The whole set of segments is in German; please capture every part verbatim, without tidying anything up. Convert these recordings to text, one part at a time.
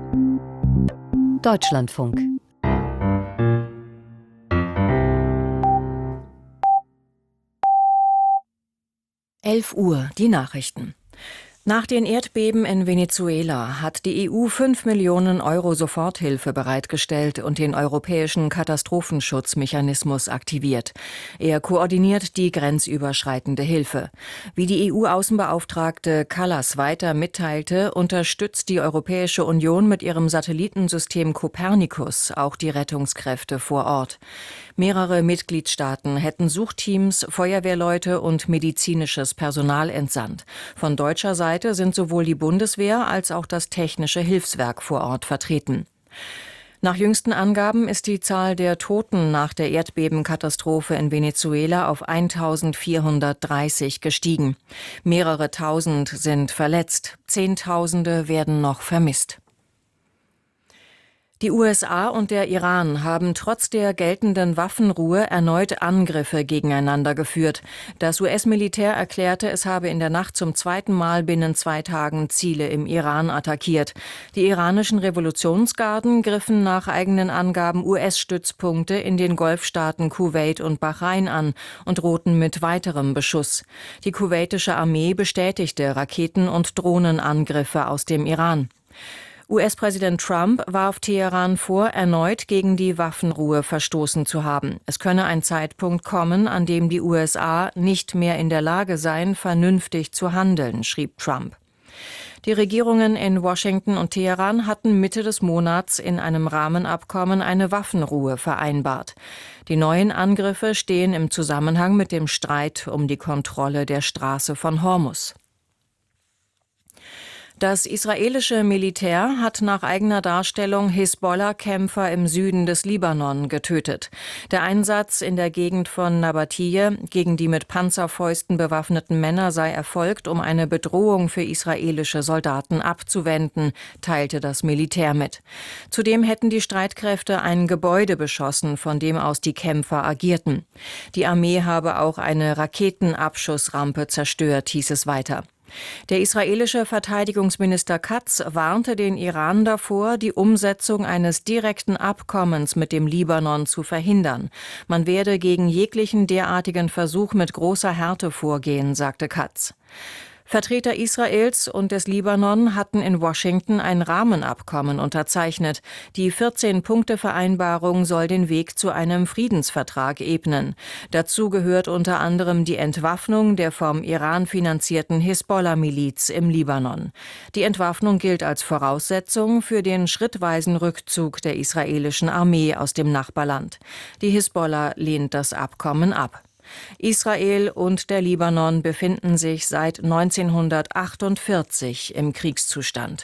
Deutschlandfunk. elf Uhr, die Nachrichten. Nach den Erdbeben in Venezuela hat die E U fünf Millionen Euro Soforthilfe bereitgestellt und den europäischen Katastrophenschutzmechanismus aktiviert. Er koordiniert die grenzüberschreitende Hilfe. Wie die E U-Außenbeauftragte Kallas weiter mitteilte, unterstützt die Europäische Union mit ihrem Satellitensystem Copernicus auch die Rettungskräfte vor Ort. Mehrere Mitgliedstaaten hätten Suchteams, Feuerwehrleute und medizinisches Personal entsandt. Von deutscher Seite sind sowohl die Bundeswehr als auch das Technische Hilfswerk vor Ort vertreten. Nach jüngsten Angaben ist die Zahl der Toten nach der Erdbebenkatastrophe in Venezuela auf eintausendvierhundertdreißig gestiegen. Mehrere Tausend sind verletzt, Zehntausende werden noch vermisst. Die U S A und der Iran haben trotz der geltenden Waffenruhe erneut Angriffe gegeneinander geführt. Das U S-Militär erklärte, es habe in der Nacht zum zweiten Mal binnen zwei Tagen Ziele im Iran attackiert. Die iranischen Revolutionsgarden griffen nach eigenen Angaben U S-Stützpunkte in den Golfstaaten Kuwait und Bahrain an und drohten mit weiterem Beschuss. Die kuwaitische Armee bestätigte Raketen- und Drohnenangriffe aus dem Iran. U S-Präsident Trump warf Teheran vor, erneut gegen die Waffenruhe verstoßen zu haben. Es könne ein Zeitpunkt kommen, an dem die U S A nicht mehr in der Lage seien, vernünftig zu handeln, schrieb Trump. Die Regierungen in Washington und Teheran hatten Mitte des Monats in einem Rahmenabkommen eine Waffenruhe vereinbart. Die neuen Angriffe stehen im Zusammenhang mit dem Streit um die Kontrolle der Straße von Hormuz. Das israelische Militär hat nach eigener Darstellung Hisbollah-Kämpfer im Süden des Libanon getötet. Der Einsatz in der Gegend von Nabatiyeh gegen die mit Panzerfäusten bewaffneten Männer sei erfolgt, um eine Bedrohung für israelische Soldaten abzuwenden, teilte das Militär mit. Zudem hätten die Streitkräfte ein Gebäude beschossen, von dem aus die Kämpfer agierten. Die Armee habe auch eine Raketenabschussrampe zerstört, hieß es weiter. Der israelische Verteidigungsminister Katz warnte den Iran davor, die Umsetzung eines direkten Abkommens mit dem Libanon zu verhindern. Man werde gegen jeglichen derartigen Versuch mit großer Härte vorgehen, sagte Katz. Vertreter Israels und des Libanon hatten in Washington ein Rahmenabkommen unterzeichnet. Die vierzehn-Punkte-Vereinbarung soll den Weg zu einem Friedensvertrag ebnen. Dazu gehört unter anderem die Entwaffnung der vom Iran finanzierten Hisbollah-Miliz im Libanon. Die Entwaffnung gilt als Voraussetzung für den schrittweisen Rückzug der israelischen Armee aus dem Nachbarland. Die Hisbollah lehnt das Abkommen ab. Israel und der Libanon befinden sich seit neunzehnhundertachtundvierzig im Kriegszustand.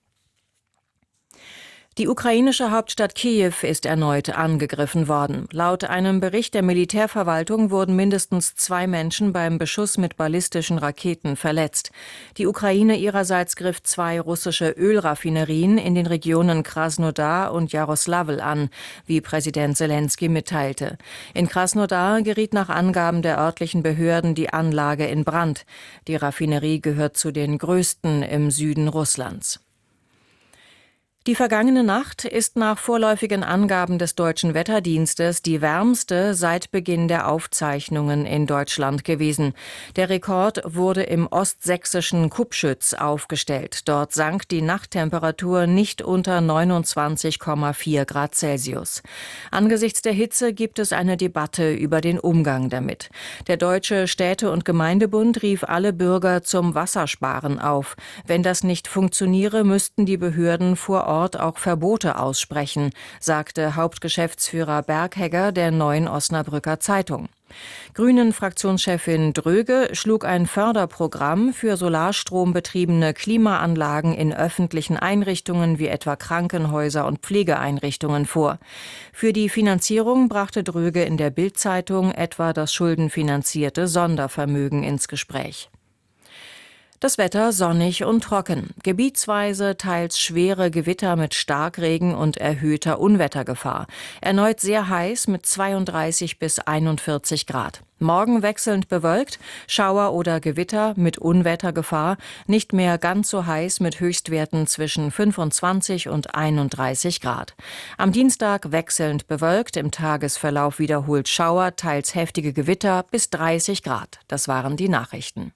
Die ukrainische Hauptstadt Kiew ist erneut angegriffen worden. Laut einem Bericht der Militärverwaltung wurden mindestens zwei Menschen beim Beschuss mit ballistischen Raketen verletzt. Die Ukraine ihrerseits griff zwei russische Ölraffinerien in den Regionen Krasnodar und Jaroslawl an, wie Präsident Selenskyj mitteilte. In Krasnodar geriet nach Angaben der örtlichen Behörden die Anlage in Brand. Die Raffinerie gehört zu den größten im Süden Russlands. Die vergangene Nacht ist nach vorläufigen Angaben des Deutschen Wetterdienstes die wärmste seit Beginn der Aufzeichnungen in Deutschland gewesen. Der Rekord wurde im ostsächsischen Kupschütz aufgestellt. Dort sank die Nachttemperatur nicht unter neunundzwanzig Komma vier Grad Celsius. Angesichts der Hitze gibt es eine Debatte über den Umgang damit. Der Deutsche Städte- und Gemeindebund rief alle Bürger zum Wassersparen auf. Wenn das nicht funktioniere, müssten die Behörden vor Ort auch Verbote aussprechen, sagte Hauptgeschäftsführer Berghegger der Neuen Osnabrücker Zeitung. Grünen-Fraktionschefin Dröge schlug ein Förderprogramm für solarstrombetriebene Klimaanlagen in öffentlichen Einrichtungen wie etwa Krankenhäuser und Pflegeeinrichtungen vor. Für die Finanzierung brachte Dröge in der Bild-Zeitung etwa das schuldenfinanzierte Sondervermögen ins Gespräch. Das Wetter sonnig und trocken. Gebietsweise teils schwere Gewitter mit Starkregen und erhöhter Unwettergefahr. Erneut sehr heiß mit zweiunddreißig bis einundvierzig Grad. Morgen wechselnd bewölkt, Schauer oder Gewitter mit Unwettergefahr. Nicht mehr ganz so heiß mit Höchstwerten zwischen fünfundzwanzig und einunddreißig Grad. Am Dienstag wechselnd bewölkt, im Tagesverlauf wiederholt Schauer, teils heftige Gewitter bis dreißig Grad. Das waren die Nachrichten.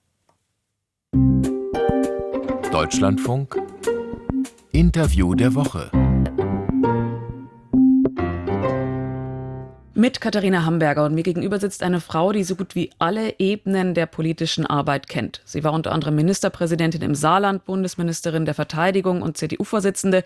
Deutschlandfunk Interview der Woche mit Katharina Hamburger, und mir gegenüber sitzt eine Frau, die so gut wie alle Ebenen der politischen Arbeit kennt. Sie war unter anderem Ministerpräsidentin im Saarland, Bundesministerin der Verteidigung und C D U-Vorsitzende.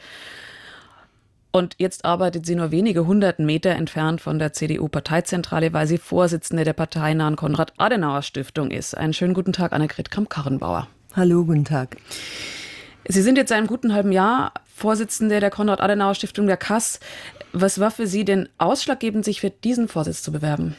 Und jetzt arbeitet sie nur wenige hundert Meter entfernt von der C D U-Parteizentrale, weil sie Vorsitzende der parteinahen Konrad-Adenauer-Stiftung ist. Einen schönen guten Tag, Annegret Kramp-Karrenbauer. Hallo, guten Tag. Sie sind jetzt seit einem guten halben Jahr Vorsitzende der Konrad-Adenauer-Stiftung, der K A S. Was war für Sie denn ausschlaggebend, sich für diesen Vorsitz zu bewerben?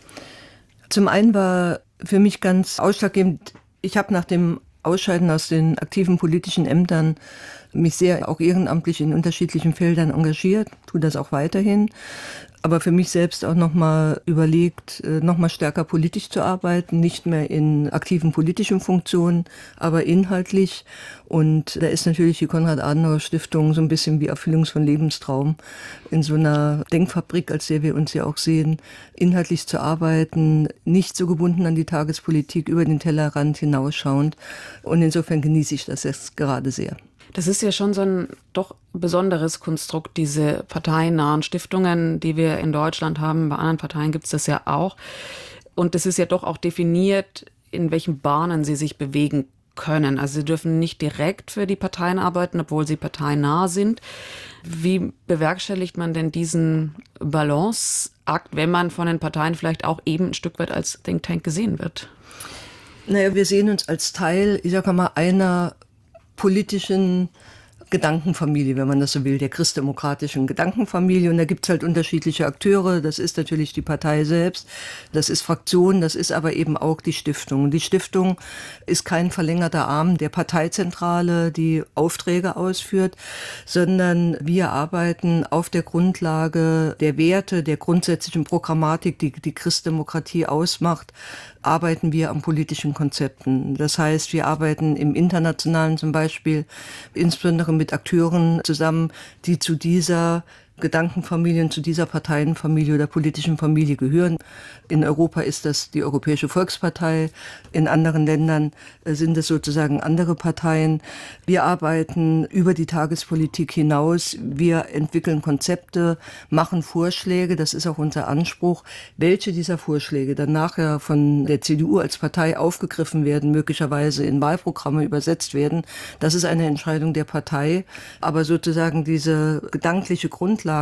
Zum einen war für mich ganz ausschlaggebend, ich habe nach dem Ausscheiden aus den aktiven politischen Ämtern mich sehr auch ehrenamtlich in unterschiedlichen Feldern engagiert, tue das auch weiterhin. Aber für mich selbst auch nochmal überlegt, nochmal stärker politisch zu arbeiten, nicht mehr in aktiven politischen Funktionen, aber inhaltlich. Und da ist natürlich die Konrad-Adenauer-Stiftung so ein bisschen wie Erfüllung von Lebenstraum, in so einer Denkfabrik, als der wir uns ja auch sehen, inhaltlich zu arbeiten, nicht so gebunden an die Tagespolitik, über den Tellerrand hinausschauend. Und insofern genieße ich das jetzt gerade sehr. Das ist ja schon so ein doch besonderes Konstrukt, diese parteinahen Stiftungen, die wir in Deutschland haben. Bei anderen Parteien gibt es das ja auch. Und es ist ja doch auch definiert, in welchen Bahnen sie sich bewegen können. Also sie dürfen nicht direkt für die Parteien arbeiten, obwohl sie parteinah sind. Wie bewerkstelligt man denn diesen Balanceakt, wenn man von den Parteien vielleicht auch eben ein Stück weit als Think Tank gesehen wird? Naja, wir sehen uns als Teil, ich sage mal, einer politischen Gedankenfamilie, wenn man das so will, der christdemokratischen Gedankenfamilie. Und da gibt's halt unterschiedliche Akteure. Das ist natürlich die Partei selbst, das ist Fraktion, das ist aber eben auch die Stiftung. Und die Stiftung ist kein verlängerter Arm der Parteizentrale, die Aufträge ausführt, sondern wir arbeiten auf der Grundlage der Werte, der grundsätzlichen Programmatik, die die Christdemokratie ausmacht, arbeiten wir an politischen Konzepten. Das heißt, wir arbeiten im Internationalen zum Beispiel insbesondere mit Akteuren zusammen, die zu dieser Gedankenfamilie und zu dieser Parteienfamilie oder politischen Familie gehören. In Europa ist das die Europäische Volkspartei, in anderen Ländern sind es sozusagen andere Parteien. Wir arbeiten über die Tagespolitik hinaus, wir entwickeln Konzepte, machen Vorschläge, das ist auch unser Anspruch. Welche dieser Vorschläge dann nachher von der C D U als Partei aufgegriffen werden, möglicherweise in Wahlprogramme übersetzt werden, das ist eine Entscheidung der Partei. Aber sozusagen diese gedankliche Grundlage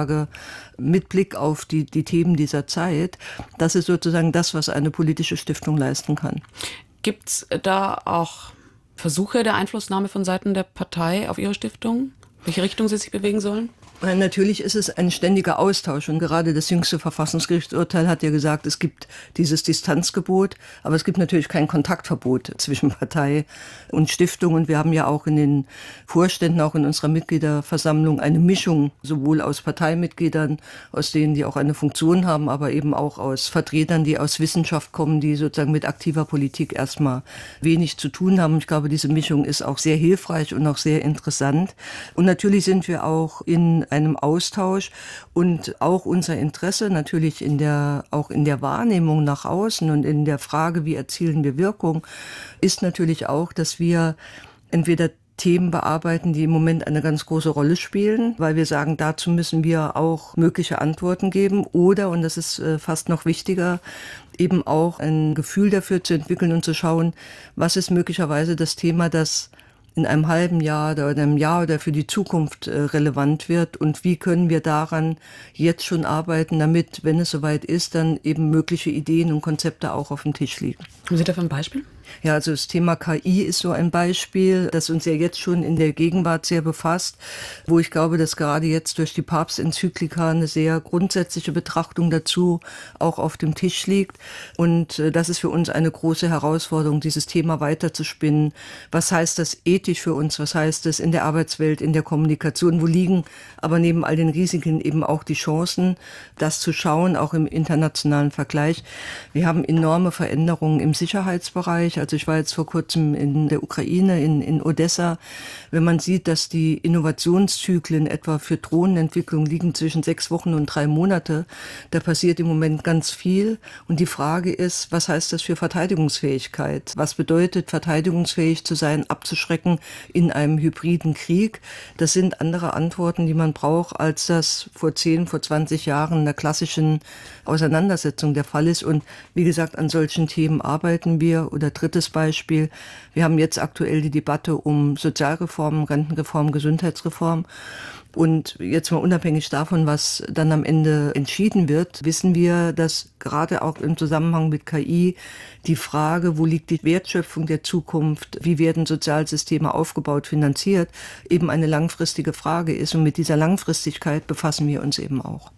mit Blick auf die, die Themen dieser Zeit, das ist sozusagen das, was eine politische Stiftung leisten kann. Gibt es da auch Versuche der Einflussnahme von Seiten der Partei auf Ihre Stiftung? Welche Richtung sie sich bewegen sollen? Natürlich ist es ein ständiger Austausch und gerade das jüngste Verfassungsgerichtsurteil hat ja gesagt, es gibt dieses Distanzgebot, aber es gibt natürlich kein Kontaktverbot zwischen Partei und Stiftung und wir haben ja auch in den Vorständen, auch in unserer Mitgliederversammlung eine Mischung sowohl aus Parteimitgliedern, aus denen, die auch eine Funktion haben, aber eben auch aus Vertretern, die aus Wissenschaft kommen, die sozusagen mit aktiver Politik erstmal wenig zu tun haben. Ich glaube, diese Mischung ist auch sehr hilfreich und auch sehr interessant. Und natürlich sind wir auch in einem Austausch und auch unser Interesse natürlich in der, auch in der Wahrnehmung nach außen und in der Frage, wie erzielen wir Wirkung, ist natürlich auch, dass wir entweder Themen bearbeiten, die im Moment eine ganz große Rolle spielen, weil wir sagen, dazu müssen wir auch mögliche Antworten geben oder, und das ist fast noch wichtiger, eben auch ein Gefühl dafür zu entwickeln und zu schauen, was ist möglicherweise das Thema, das in einem halben Jahr oder in einem Jahr oder für die Zukunft äh, relevant wird und wie können wir daran jetzt schon arbeiten, damit, wenn es soweit ist, dann eben mögliche Ideen und Konzepte auch auf dem Tisch liegen. Haben Sie dafür ein Beispiel? Ja, also das Thema K I ist so ein Beispiel, das uns ja jetzt schon in der Gegenwart sehr befasst, wo ich glaube, dass gerade jetzt durch die Papstenzyklika eine sehr grundsätzliche Betrachtung dazu auch auf dem Tisch liegt. Und das ist für uns eine große Herausforderung, dieses Thema weiterzuspinnen. Was heißt das ethisch für uns? Was heißt das in der Arbeitswelt, in der Kommunikation? Wo liegen aber neben all den Risiken eben auch die Chancen, das zu schauen, auch im internationalen Vergleich? Wir haben enorme Veränderungen im Sicherheitsbereich. Also ich war jetzt vor kurzem in der Ukraine, in, in Odessa. Wenn man sieht, dass die Innovationszyklen etwa für Drohnenentwicklung liegen zwischen sechs Wochen und drei Monate, da passiert im Moment ganz viel. Und die Frage ist, was heißt das für Verteidigungsfähigkeit? Was bedeutet, verteidigungsfähig zu sein, abzuschrecken in einem hybriden Krieg? Das sind andere Antworten, die man braucht, als das vor zehn, vor zwanzig Jahren in der klassischen Auseinandersetzung der Fall ist. Und wie gesagt, an solchen Themen arbeiten wir. Oder drittes Beispiel, wir haben jetzt aktuell die Debatte um Sozialreformen, Rentenreform, Gesundheitsreform. Und jetzt mal unabhängig davon, was dann am Ende entschieden wird, wissen wir, dass gerade auch im Zusammenhang mit K I die Frage, wo liegt die Wertschöpfung der Zukunft, wie werden Sozialsysteme aufgebaut, finanziert, eben eine langfristige Frage ist. Und mit dieser Langfristigkeit befassen wir uns eben auch.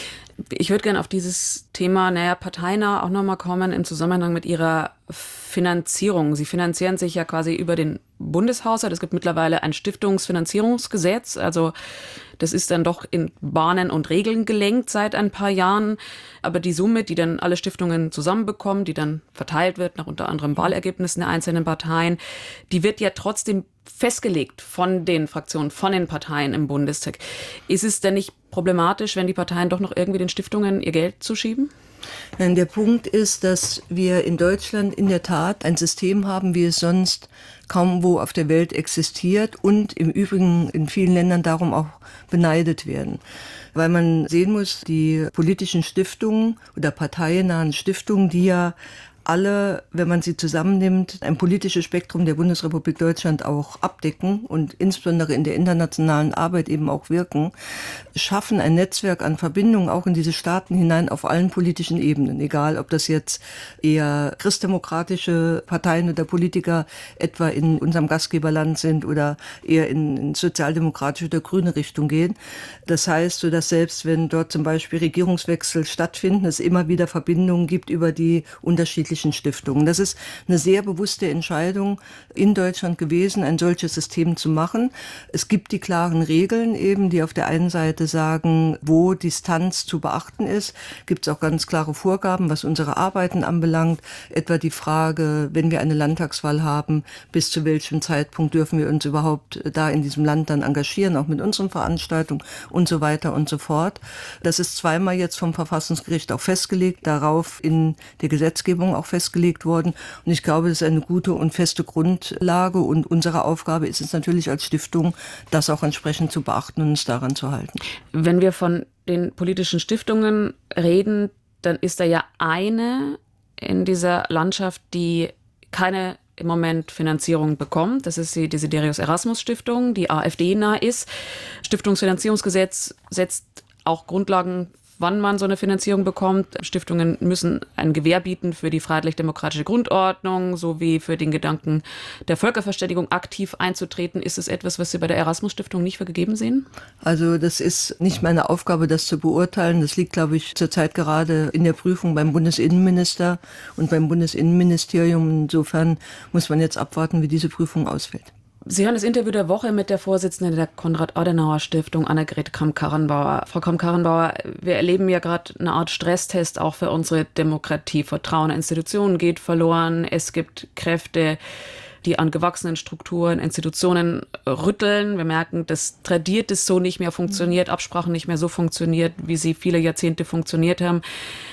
Ich würde gerne auf dieses Thema, naja, parteinah auch nochmal kommen im Zusammenhang mit Ihrer Finanzierung. Sie finanzieren sich ja quasi über den Bundeshaushalt. Es gibt mittlerweile ein Stiftungsfinanzierungsgesetz. Also das ist dann doch in Bahnen und Regeln gelenkt seit ein paar Jahren. Aber die Summe, die dann alle Stiftungen zusammenbekommen, die dann verteilt wird nach unter anderem Wahlergebnissen der einzelnen Parteien, die wird ja trotzdem festgelegt von den Fraktionen, von den Parteien im Bundestag. Ist es denn nicht problematisch, wenn die Parteien doch noch irgendwie den Stiftungen ihr Geld zuschieben? Der Punkt ist, dass wir in Deutschland in der Tat ein System haben, wie es sonst kaum wo auf der Welt existiert und im Übrigen in vielen Ländern darum auch beneidet werden. Weil man sehen muss, die politischen Stiftungen oder parteienahen Stiftungen, die ja alle, wenn man sie zusammennimmt, ein politisches Spektrum der Bundesrepublik Deutschland auch abdecken und insbesondere in der internationalen Arbeit eben auch wirken, schaffen ein Netzwerk an Verbindungen auch in diese Staaten hinein auf allen politischen Ebenen. Egal, ob das jetzt eher christdemokratische Parteien oder Politiker etwa in unserem Gastgeberland sind oder eher in, in sozialdemokratische oder grüne Richtung gehen. Das heißt, so dass selbst wenn dort zum Beispiel Regierungswechsel stattfinden, es immer wieder Verbindungen gibt über die unterschiedlichen Stiftungen. Das ist eine sehr bewusste Entscheidung in Deutschland gewesen, ein solches System zu machen. Es gibt die klaren Regeln eben, die auf der einen Seite sagen, wo Distanz zu beachten ist. Gibt es auch ganz klare Vorgaben, was unsere Arbeiten anbelangt. Etwa die Frage, wenn wir eine Landtagswahl haben, bis zu welchem Zeitpunkt dürfen wir uns überhaupt da in diesem Land dann engagieren, auch mit unseren Veranstaltungen und so weiter und so fort. Das ist zweimal jetzt vom Verfassungsgericht auch festgelegt, darauf in der Gesetzgebung auch festgelegt worden. Und ich glaube, das ist eine gute und feste Grundlage. Und unsere Aufgabe ist es natürlich als Stiftung, das auch entsprechend zu beachten und uns daran zu halten. Wenn wir von den politischen Stiftungen reden, dann ist da ja eine in dieser Landschaft, die keine im Moment Finanzierung bekommt. Das ist die Desiderius Erasmus Stiftung, die AfD-nah ist. Stiftungsfinanzierungsgesetz setzt auch Grundlagen, wann man so eine Finanzierung bekommt. Stiftungen müssen ein Gewähr bieten für die freiheitlich-demokratische Grundordnung sowie für den Gedanken der Völkerverständigung aktiv einzutreten. Ist es etwas, was Sie bei der Erasmus-Stiftung nicht für gegeben sehen? Also das ist nicht meine Aufgabe, das zu beurteilen. Das liegt, glaube ich, zurzeit gerade in der Prüfung beim Bundesinnenminister und beim Bundesinnenministerium. Insofern muss man jetzt abwarten, wie diese Prüfung ausfällt. Sie hören das Interview der Woche mit der Vorsitzenden der Konrad-Adenauer-Stiftung, Annegret Kramp-Karrenbauer. Frau Kramp-Karrenbauer, wir erleben ja gerade eine Art Stresstest auch für unsere Demokratie. Vertrauen in Institutionen geht verloren. Es gibt Kräfte, die an gewachsenen Strukturen, Institutionen rütteln. Wir merken, dass Tradiertes so nicht mehr funktioniert, Absprachen nicht mehr so funktioniert, wie sie viele Jahrzehnte funktioniert haben.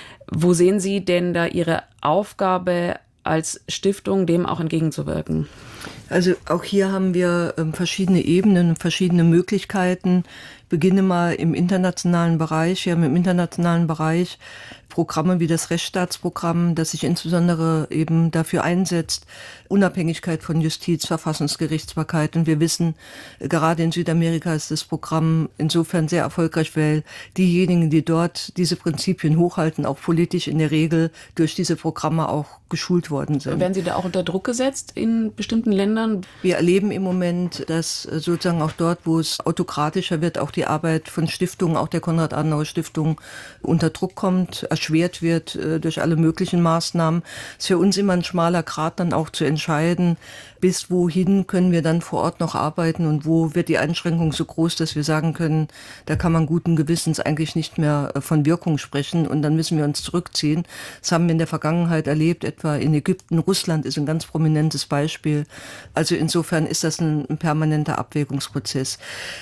Wo sehen Sie denn da Ihre Aufgabe als Stiftung, dem auch entgegenzuwirken? Also auch hier haben wir ähm, verschiedene Ebenen, verschiedene Möglichkeiten. Ich beginne mal im internationalen Bereich. Wir haben im internationalen Bereich Programme wie das Rechtsstaatsprogramm, das sich insbesondere eben dafür einsetzt, Unabhängigkeit von Justiz, Verfassungsgerichtsbarkeit. Und wir wissen, gerade in Südamerika ist das Programm insofern sehr erfolgreich, weil diejenigen, die dort diese Prinzipien hochhalten, auch politisch in der Regel durch diese Programme auch geschult worden sind. Werden Sie da auch unter Druck gesetzt in bestimmten Ländern? Wir erleben im Moment, dass sozusagen auch dort, wo es autokratischer wird, auch die Arbeit von Stiftungen, auch der Konrad-Adenauer-Stiftung unter Druck kommt, erschwert wird äh, durch alle möglichen Maßnahmen. Es ist für uns immer ein schmaler Grat dann auch zu entscheiden, bis wohin können wir dann vor Ort noch arbeiten und wo wird die Einschränkung so groß, dass wir sagen können, da kann man guten Gewissens eigentlich nicht mehr von Wirkung sprechen und dann müssen wir uns zurückziehen. Das haben wir in der Vergangenheit erlebt, etwa in Ägypten. Russland ist ein ganz prominentes Beispiel. Also insofern ist das ein, ein permanenter Abwägungsprozess.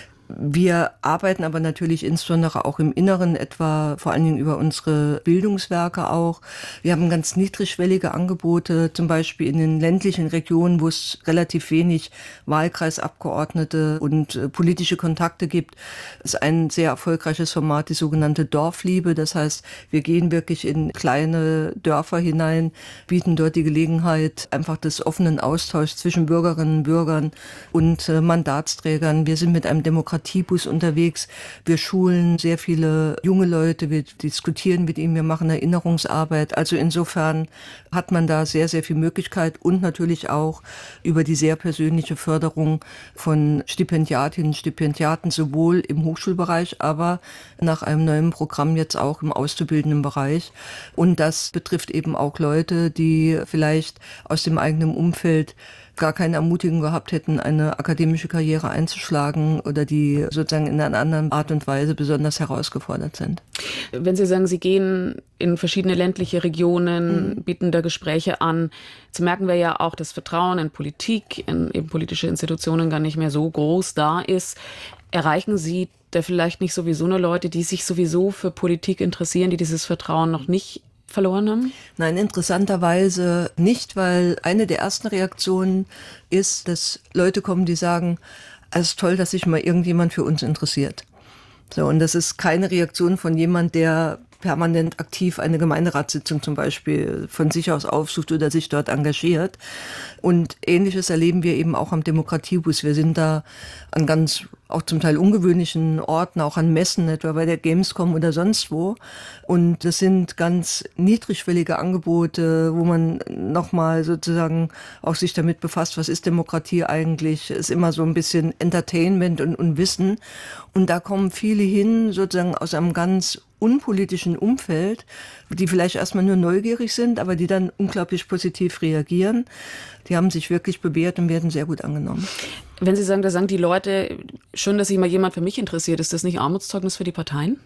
Wir arbeiten aber natürlich insbesondere auch im Inneren, etwa vor allen Dingen über unsere Bildungswerke auch. Wir haben ganz niedrigschwellige Angebote, zum Beispiel in den ländlichen Regionen, wo es relativ wenig Wahlkreisabgeordnete und äh, politische Kontakte gibt. Das ist ein sehr erfolgreiches Format, die sogenannte Dorfliebe. Das heißt, wir gehen wirklich in kleine Dörfer hinein, bieten dort die Gelegenheit einfach des offenen Austauschs zwischen Bürgerinnen und Bürgern und äh, Mandatsträgern. Wir sind mit einem Demokratie Demokratiebus unterwegs. Wir schulen sehr viele junge Leute, wir diskutieren mit ihnen, wir machen Erinnerungsarbeit. Also insofern hat man da sehr, sehr viel Möglichkeit und natürlich auch über die sehr persönliche Förderung von Stipendiatinnen und Stipendiaten, sowohl im Hochschulbereich, aber nach einem neuen Programm jetzt auch im auszubildenden Bereich. Und das betrifft eben auch Leute, die vielleicht aus dem eigenen Umfeld gar keine Ermutigung gehabt hätten, eine akademische Karriere einzuschlagen oder die sozusagen in einer anderen Art und Weise besonders herausgefordert sind. Wenn Sie sagen, Sie gehen in verschiedene ländliche Regionen, mhm. bieten da Gespräche an, so merken wir ja auch, dass Vertrauen in Politik, in eben politische Institutionen gar nicht mehr so groß da ist. Erreichen Sie da vielleicht nicht sowieso nur Leute, die sich sowieso für Politik interessieren, die dieses Vertrauen noch nicht verloren haben? Nein, interessanterweise nicht, weil eine der ersten Reaktionen ist, dass Leute kommen, die sagen, es ist toll, dass sich mal irgendjemand für uns interessiert. So, und das ist keine Reaktion von jemand, der permanent aktiv eine Gemeinderatssitzung zum Beispiel von sich aus aufsucht oder sich dort engagiert. Und Ähnliches erleben wir eben auch am Demokratiebus. Wir sind da an ganz auch zum Teil ungewöhnlichen Orten, auch an Messen, etwa bei der Gamescom oder sonst wo. Und das sind ganz niedrigschwellige Angebote, wo man nochmal sozusagen auch sich damit befasst, was ist Demokratie eigentlich? Ist immer so ein bisschen Entertainment und, und Wissen. Und da kommen viele hin, sozusagen aus einem ganz unpolitischen Umfeld, die vielleicht erstmal nur neugierig sind, aber die dann unglaublich positiv reagieren. Die haben sich wirklich bewährt und werden sehr gut angenommen. Wenn Sie sagen, da sagen die Leute, schön, dass sich mal jemand für mich interessiert, ist das nicht Armutszeugnis für die Parteien?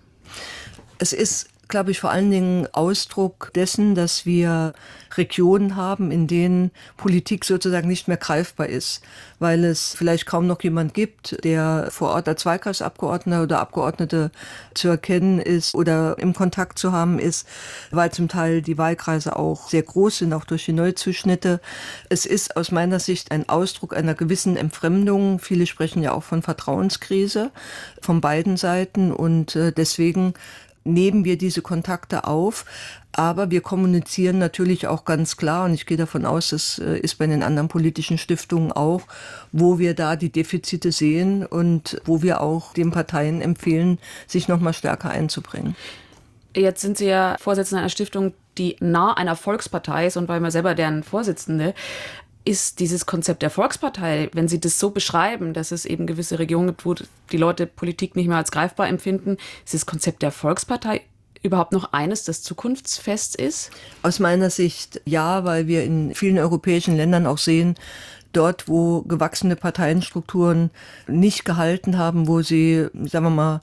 Es ist, glaube ich, vor allen Dingen Ausdruck dessen, dass wir Regionen haben, in denen Politik sozusagen nicht mehr greifbar ist, weil es vielleicht kaum noch jemand gibt, der vor Ort als Wahlkreisabgeordneter oder Abgeordnete zu erkennen ist oder im Kontakt zu haben ist, weil zum Teil die Wahlkreise auch sehr groß sind, auch durch die Neuzuschnitte. Es ist aus meiner Sicht ein Ausdruck einer gewissen Entfremdung. Viele sprechen ja auch von Vertrauenskrise von beiden Seiten und deswegen nehmen wir diese Kontakte auf, aber wir kommunizieren natürlich auch ganz klar, und ich gehe davon aus, das ist bei den anderen politischen Stiftungen auch, wo wir da die Defizite sehen und wo wir auch den Parteien empfehlen, sich noch mal stärker einzubringen. Jetzt sind Sie ja Vorsitzende einer Stiftung, die nah einer Volkspartei ist und war immer selber deren Vorsitzende. Ist dieses Konzept der Volkspartei, wenn Sie das so beschreiben, dass es eben gewisse Regionen gibt, wo die Leute Politik nicht mehr als greifbar empfinden, ist das Konzept der Volkspartei überhaupt noch eines, das zukunftsfest ist? Aus meiner Sicht ja, weil wir in vielen europäischen Ländern auch sehen, dort, wo gewachsene Parteienstrukturen nicht gehalten haben, wo sie, sagen wir mal,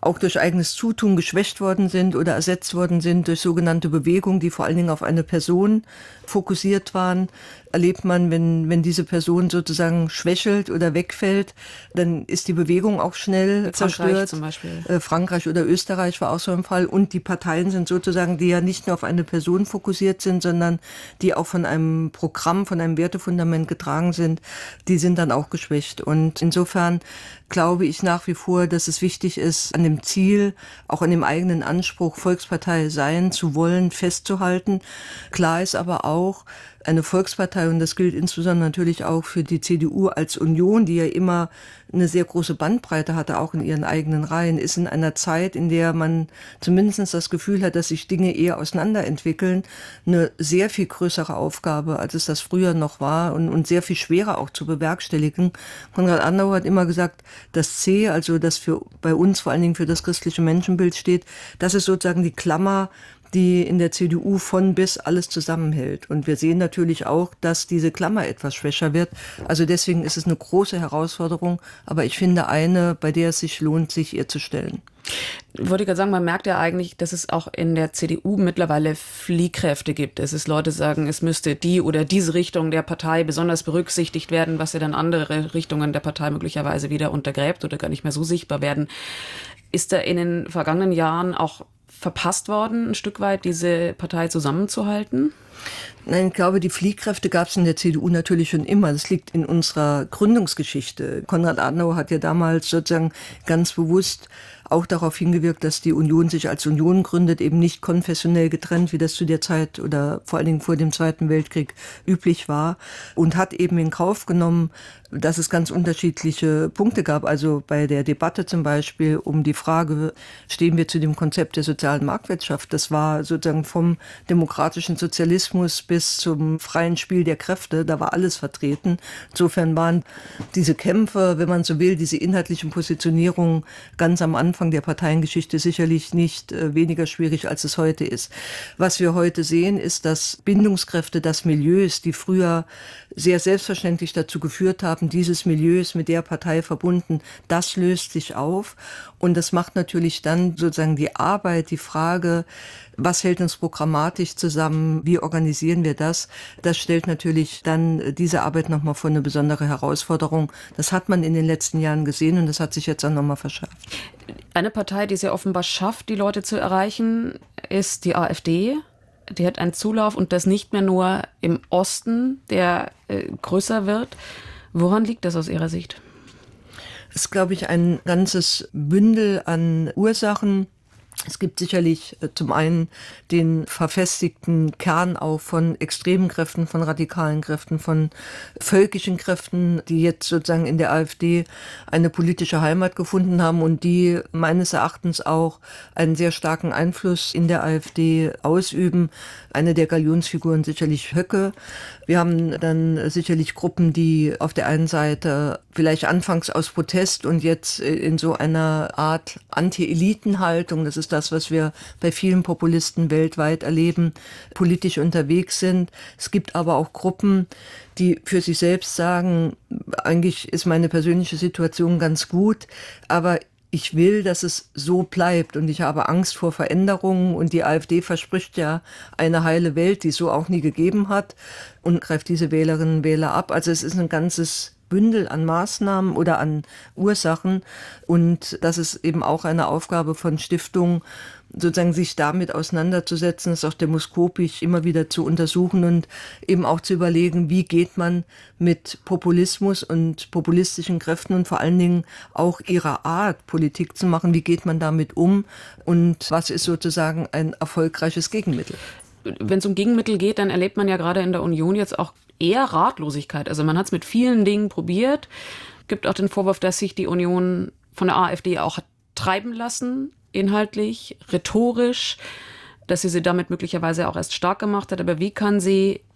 auch durch eigenes Zutun geschwächt worden sind oder ersetzt worden sind durch sogenannte Bewegungen, die vor allen Dingen auf eine Person fokussiert waren. Erlebt man, wenn, wenn diese Person sozusagen schwächelt oder wegfällt, dann ist die Bewegung auch schnell Frankreich zerstört. zum Beispiel. Äh, Frankreich oder Österreich war auch so ein Fall. Und die Parteien sind sozusagen, die ja nicht nur auf eine Person fokussiert sind, sondern die auch von einem Programm, von einem Wertefundament getragen sind, die sind dann auch geschwächt. Und insofern glaube ich nach wie vor, dass es wichtig ist, an dem Ziel, auch an dem eigenen Anspruch, Volkspartei sein zu wollen, festzuhalten. Klar ist aber auch, eine Volkspartei, und das gilt insbesondere natürlich auch für die C D U als Union, die ja immer eine sehr große Bandbreite hatte, auch in ihren eigenen Reihen, ist in einer Zeit, in der man zumindest das Gefühl hat, dass sich Dinge eher auseinanderentwickeln, eine sehr viel größere Aufgabe, als es das früher noch war und, und sehr viel schwerer auch zu bewerkstelligen. Konrad Adenauer hat immer gesagt, das C, also das für bei uns vor allen Dingen für das christliche Menschenbild steht, das ist sozusagen die Klammer, die in der C D U von bis alles zusammenhält. Und wir sehen natürlich auch, dass diese Klammer etwas schwächer wird. Also deswegen ist es eine große Herausforderung, aber ich finde eine, bei der es sich lohnt, sich ihr zu stellen. Ich wollte gerade sagen, man merkt ja eigentlich, dass es auch in der C D U mittlerweile Fliehkräfte gibt. Es ist Leute sagen, es müsste die oder diese Richtung der Partei besonders berücksichtigt werden, was ja dann andere Richtungen der Partei möglicherweise wieder untergräbt oder gar nicht mehr so sichtbar werden. Ist da in den vergangenen Jahren auch verpasst worden, ein Stück weit diese Partei zusammenzuhalten? Nein, ich glaube, die Fliehkräfte gab es in der C D U natürlich schon immer. Das liegt in unserer Gründungsgeschichte. Konrad Adenauer hat ja damals sozusagen ganz bewusst auch darauf hingewirkt, dass die Union sich als Union gründet, eben nicht konfessionell getrennt, wie das zu der Zeit oder vor allen Dingen vor dem Zweiten Weltkrieg üblich war, und hat eben in Kauf genommen, dass es ganz unterschiedliche Punkte gab. Also bei der Debatte zum Beispiel um die Frage, stehen wir zu dem Konzept der sozialen Marktwirtschaft? Das war sozusagen vom demokratischen Sozialismus bis zum freien Spiel der Kräfte, da war alles vertreten. Insofern waren diese Kämpfe, wenn man so will, diese inhaltlichen Positionierungen ganz am Anfang der Parteiengeschichte sicherlich nicht äh, weniger schwierig, als es heute ist. Was wir heute sehen, ist, dass Bindungskräfte, dass Milieus, die früher sehr selbstverständlich dazu geführt haben, dieses Milieu ist mit der Partei verbunden, das löst sich auf. Und das macht natürlich dann sozusagen die Arbeit, die Frage, was hält uns programmatisch zusammen, wie organisieren wir das, das stellt natürlich dann diese Arbeit nochmal vor eine besondere Herausforderung. Das hat man in den letzten Jahren gesehen und das hat sich jetzt auch nochmal verschärft. Eine Partei, die es ja offenbar schafft, die Leute zu erreichen, ist die AfD. Die hat einen Zulauf und das nicht mehr nur im Osten, der äh, größer wird. Woran liegt das aus Ihrer Sicht? Es ist, glaube ich, ein ganzes Bündel an Ursachen. Es gibt sicherlich äh, zum einen den verfestigten Kern auch von extremen Kräften, von radikalen Kräften, von völkischen Kräften, die jetzt sozusagen in der AfD eine politische Heimat gefunden haben und die meines Erachtens auch einen sehr starken Einfluss in der AfD ausüben. Eine der Galionsfiguren sicherlich Höcke. Wir haben dann sicherlich Gruppen, die auf der einen Seite vielleicht anfangs aus Protest und jetzt in so einer Art Anti-Eliten-Haltung, das ist das, was wir bei vielen Populisten weltweit erleben, politisch unterwegs sind. Es gibt aber auch Gruppen, die für sich selbst sagen, eigentlich ist meine persönliche Situation ganz gut, aber ich will, dass es so bleibt und ich habe Angst vor Veränderungen und die AfD verspricht ja eine heile Welt, die es so auch nie gegeben hat und greift diese Wählerinnen und Wähler ab. Also es ist ein ganzes Bündel an Maßnahmen oder an Ursachen und das ist eben auch eine Aufgabe von Stiftungen, sozusagen sich damit auseinanderzusetzen, das auch demoskopisch immer wieder zu untersuchen und eben auch zu überlegen, wie geht man mit Populismus und populistischen Kräften und vor allen Dingen auch ihrer Art, Politik zu machen, wie geht man damit um und was ist sozusagen ein erfolgreiches Gegenmittel. Wenn es um Gegenmittel geht, dann erlebt man ja gerade in der Union jetzt auch eher Ratlosigkeit. Also man hat es mit vielen Dingen probiert. Es gibt auch den Vorwurf, dass sich die Union von der AfD auch hat treiben lassen, inhaltlich, rhetorisch, dass sie sie damit möglicherweise auch erst stark gemacht hat. Aber wie kann sie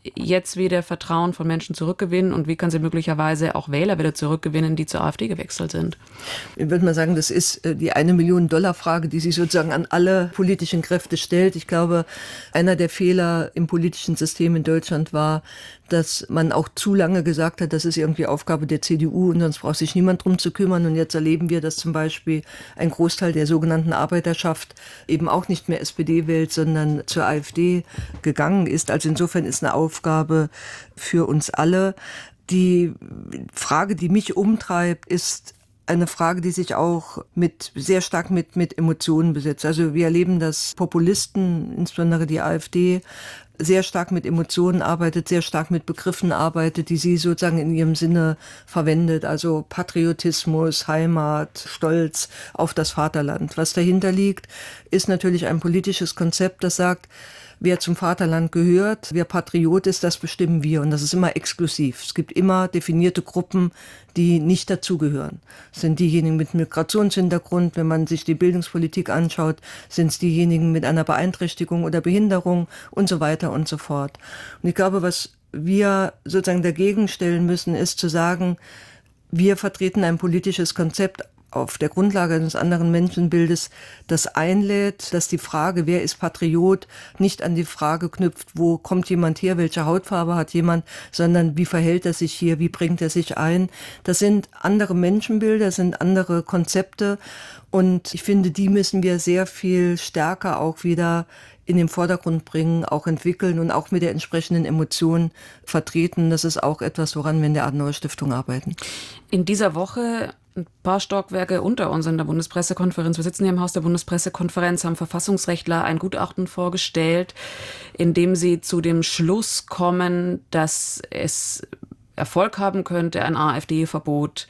jetzt wieder Vertrauen von Menschen zurückgewinnen und wie kann sie möglicherweise auch Wähler wieder zurückgewinnen, die zur AfD gewechselt sind? Ich würde mal sagen, das ist die eine Million Dollar Frage, die sich sozusagen an alle politischen Kräfte stellt. Ich glaube, einer der Fehler im politischen System in Deutschland war, dass man auch zu lange gesagt hat, das ist irgendwie Aufgabe der C D U und sonst braucht sich niemand drum zu kümmern. Und jetzt erleben wir, dass zum Beispiel ein Großteil der sogenannten Arbeiterschaft eben auch nicht mehr S P D wählt, sondern zur AfD gegangen ist. Also insofern ist eine Aufgabe für uns alle. Die Frage, die mich umtreibt, ist eine Frage, die sich auch mit sehr stark mit, mit Emotionen besetzt. Also wir erleben, dass Populisten, insbesondere die AfD, sehr stark mit Emotionen arbeitet, sehr stark mit Begriffen arbeitet, die sie sozusagen in ihrem Sinne verwendet. Also Patriotismus, Heimat, Stolz auf das Vaterland. Was dahinter liegt, ist natürlich ein politisches Konzept, das sagt, wer zum Vaterland gehört, wer Patriot ist, das bestimmen wir. Und das ist immer exklusiv. Es gibt immer definierte Gruppen, die nicht dazugehören. Es sind diejenigen mit Migrationshintergrund, wenn man sich die Bildungspolitik anschaut, sind es diejenigen mit einer Beeinträchtigung oder Behinderung und so weiter und so fort. Und ich glaube, was wir sozusagen dagegen stellen müssen, ist zu sagen, wir vertreten ein politisches Konzept auf der Grundlage eines anderen Menschenbildes, das einlädt, dass die Frage, wer ist Patriot, nicht an die Frage knüpft, wo kommt jemand her, welche Hautfarbe hat jemand, sondern wie verhält er sich hier, wie bringt er sich ein. Das sind andere Menschenbilder, das sind andere Konzepte und ich finde, die müssen wir sehr viel stärker auch wieder in den Vordergrund bringen, auch entwickeln und auch mit der entsprechenden Emotion vertreten. Das ist auch etwas, woran wir in der Adenauer-Stiftung arbeiten. In dieser Woche, ein paar Stockwerke unter uns in der Bundespressekonferenz, wir sitzen hier im Haus der Bundespressekonferenz, haben Verfassungsrechtler ein Gutachten vorgestellt, in dem sie zu dem Schluss kommen, dass es Erfolg haben könnte, ein AfD-Verbot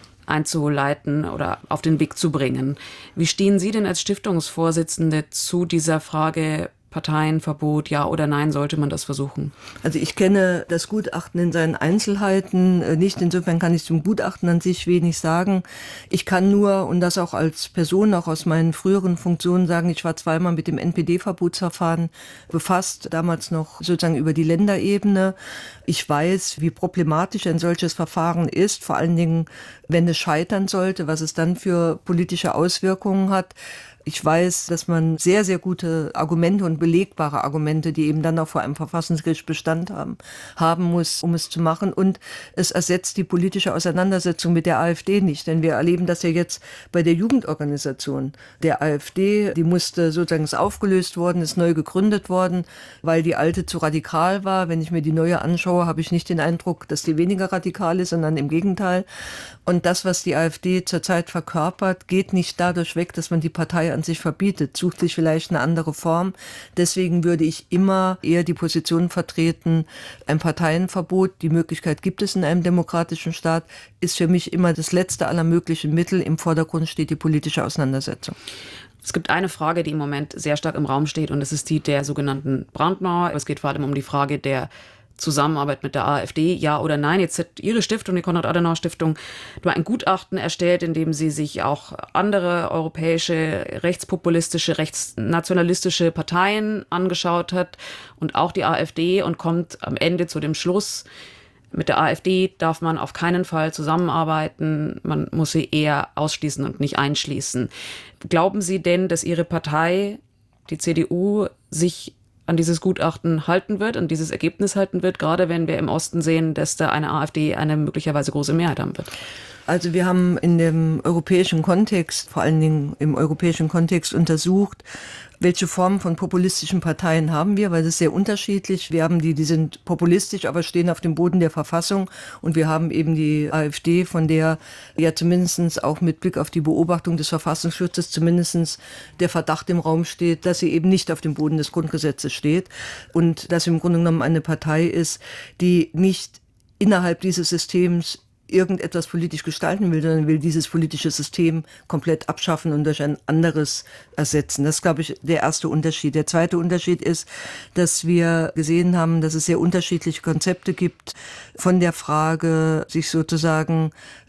einzuleiten oder auf den Weg zu bringen. Wie stehen Sie denn als Stiftungsvorsitzende zu dieser Frage Parteienverbot, ja oder nein, sollte man das versuchen? Also ich kenne das Gutachten in seinen Einzelheiten nicht, insofern kann ich zum Gutachten an sich wenig sagen. Ich kann nur, und das auch als Person, auch aus meinen früheren Funktionen sagen, ich war zweimal mit dem N P D-Verbotsverfahren befasst, damals noch sozusagen über die Länderebene. Ich weiß, wie problematisch ein solches Verfahren ist, vor allen Dingen, wenn es scheitern sollte, was es dann für politische Auswirkungen hat. Ich weiß, dass man sehr, sehr gute Argumente und belegbare Argumente, die eben dann auch vor einem Verfassungsgericht Bestand haben, haben muss, um es zu machen. Und es ersetzt die politische Auseinandersetzung mit der AfD nicht. Denn wir erleben das ja jetzt bei der Jugendorganisation der AfD. Die musste sozusagen ist aufgelöst worden, ist neu gegründet worden, weil die alte zu radikal war. Wenn ich mir die neue anschaue, habe ich nicht den Eindruck, dass die weniger radikal ist, sondern im Gegenteil. Und das, was die AfD zurzeit verkörpert, geht nicht dadurch weg, dass man die Partei an sich verbietet, sucht sich vielleicht eine andere Form. Deswegen würde ich immer eher die Position vertreten, ein Parteienverbot, die Möglichkeit gibt es in einem demokratischen Staat, ist für mich immer das letzte aller möglichen Mittel. Im Vordergrund steht die politische Auseinandersetzung. Es gibt eine Frage, die im Moment sehr stark im Raum steht, und das ist die der sogenannten Brandmauer. Es geht vor allem um die Frage der Zusammenarbeit mit der AfD, ja oder nein. Jetzt hat Ihre Stiftung, die Konrad-Adenauer-Stiftung, ein Gutachten erstellt, in dem sie sich auch andere europäische rechtspopulistische, rechtsnationalistische Parteien angeschaut hat und auch die AfD, und kommt am Ende zu dem Schluss, mit der AfD darf man auf keinen Fall zusammenarbeiten, man muss sie eher ausschließen und nicht einschließen. Glauben Sie denn, dass Ihre Partei, die C D U, sich an dieses Gutachten halten wird, an dieses Ergebnis halten wird, gerade wenn wir im Osten sehen, dass da eine AfD eine möglicherweise große Mehrheit haben wird? Also wir haben in dem europäischen Kontext, vor allen Dingen im europäischen Kontext untersucht, welche Formen von populistischen Parteien haben wir, weil das ist sehr unterschiedlich. Wir haben die, die sind populistisch, aber stehen auf dem Boden der Verfassung. Und wir haben eben die AfD, von der ja zumindest auch mit Blick auf die Beobachtung des Verfassungsschutzes zumindest der Verdacht im Raum steht, dass sie eben nicht auf dem Boden des Grundgesetzes steht. Und dass sie im Grunde genommen eine Partei ist, die nicht innerhalb dieses Systems irgendetwas politisch gestalten will, sondern will dieses politische System komplett abschaffen und durch ein anderes ersetzen. Das ist, glaube ich, der erste Unterschied. Der zweite Unterschied ist, dass wir gesehen haben, dass es sehr unterschiedliche Konzepte gibt von der Frage, sich sozusagen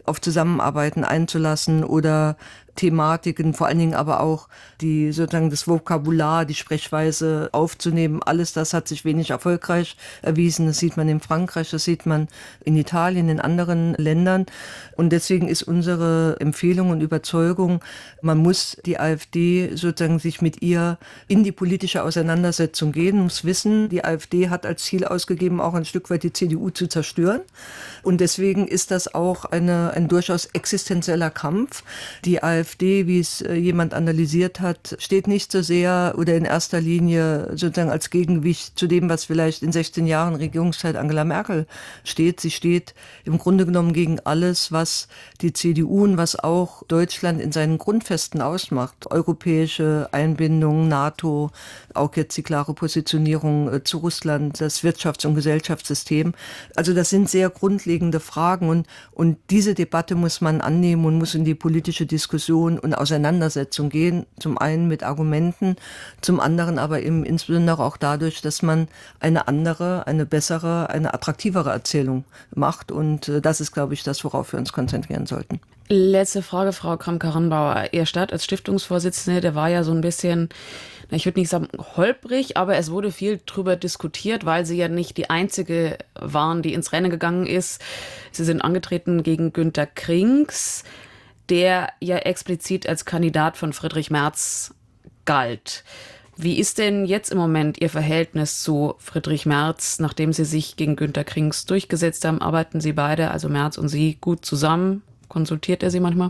auf Zusammenarbeiten einzulassen oder Thematiken, vor allen Dingen aber auch die sozusagen das Vokabular, die Sprechweise aufzunehmen. Alles das hat sich wenig erfolgreich erwiesen. Das sieht man in Frankreich, das sieht man in Italien, in anderen Ländern. Und deswegen ist unsere Empfehlung und Überzeugung, man muss die AfD sozusagen sich mit ihr in die politische Auseinandersetzung gehen, muss wissen, die AfD hat als Ziel ausgegeben, auch ein Stück weit die C D U zu zerstören. Und deswegen ist das auch eine, ein durchaus existenzieller Kampf. Die AfD, wie es jemand analysiert hat, steht nicht so sehr oder in erster Linie sozusagen als Gegengewicht zu dem, was vielleicht in sechzehn Jahren Regierungszeit Angela Merkel steht. Sie steht im Grunde genommen gegen alles, was die C D U und was auch Deutschland in seinen Grundfesten ausmacht. Europäische Einbindung, NATO, auch jetzt die klare Positionierung zu Russland, das Wirtschafts- und Gesellschaftssystem. Also das sind sehr grundlegende Fragen und, und diese Debatte muss man annehmen und muss in die politische Diskussion und Auseinandersetzung gehen. Zum einen mit Argumenten, zum anderen aber eben insbesondere auch dadurch, dass man eine andere, eine bessere, eine attraktivere Erzählung macht. Und das ist, glaube ich, das, worauf wir uns konzentrieren sollten. Letzte Frage, Frau Kramp-Karrenbauer. Ihr Start als Stiftungsvorsitzende, der war ja so ein bisschen, ich würde nicht sagen holprig, aber es wurde viel drüber diskutiert, weil Sie ja nicht die Einzige waren, die ins Rennen gegangen ist. Sie sind angetreten gegen Günter Krings, der ja explizit als Kandidat von Friedrich Merz galt. Wie ist denn jetzt im Moment Ihr Verhältnis zu Friedrich Merz, nachdem Sie sich gegen Günter Krings durchgesetzt haben? Arbeiten Sie beide, also Merz und Sie, gut zusammen? Konsultiert er Sie manchmal?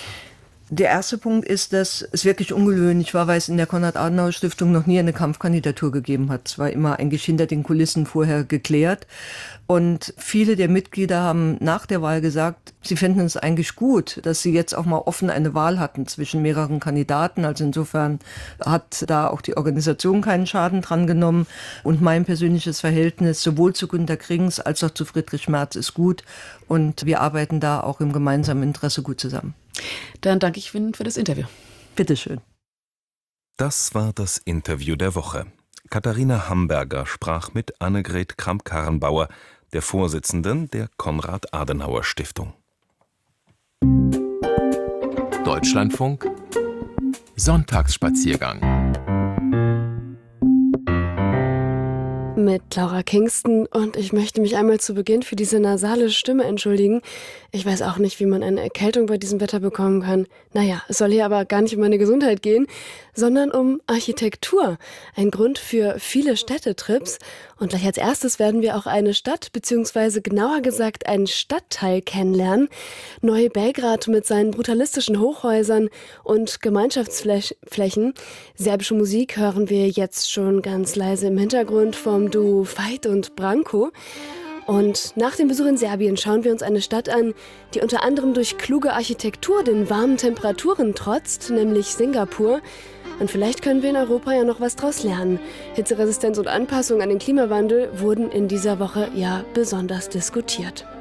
Der erste Punkt ist, dass es wirklich ungewöhnlich war, weil es in der Konrad-Adenauer-Stiftung noch nie eine Kampfkandidatur gegeben hat. Es war immer eigentlich hinter den Kulissen vorher geklärt. Und viele der Mitglieder haben nach der Wahl gesagt, sie fänden es eigentlich gut, dass sie jetzt auch mal offen eine Wahl hatten zwischen mehreren Kandidaten. Also insofern hat da auch die Organisation keinen Schaden dran genommen. Und mein persönliches Verhältnis sowohl zu Günter Krings als auch zu Friedrich Merz ist gut. Und wir arbeiten da auch im gemeinsamen Interesse gut zusammen. Dann danke ich Ihnen für das Interview. Bitteschön. Das war das Interview der Woche. Katharina Hamberger sprach mit Annegret Kramp-Karrenbauer, der Vorsitzenden der Konrad-Adenauer-Stiftung. Deutschlandfunk Sonntagsspaziergang mit Laura Kingston und ich möchte mich einmal zu Beginn für diese nasale Stimme entschuldigen. Ich weiß auch nicht, wie man eine Erkältung bei diesem Wetter bekommen kann. Naja, es soll hier aber gar nicht um meine Gesundheit gehen, sondern um Architektur. Ein Grund für viele Städtetrips. Und gleich als erstes werden wir auch eine Stadt, beziehungsweise genauer gesagt einen Stadtteil kennenlernen. Neu-Belgrad mit seinen brutalistischen Hochhäusern und Gemeinschaftsflächen. Serbische Musik hören wir jetzt schon ganz leise im Hintergrund vom Duo Veit und Branko. Und nach dem Besuch in Serbien schauen wir uns eine Stadt an, die unter anderem durch kluge Architektur den warmen Temperaturen trotzt, nämlich Singapur. Und vielleicht können wir in Europa ja noch was draus lernen. Hitzeresistenz und Anpassung an den Klimawandel wurden in dieser Woche ja besonders diskutiert.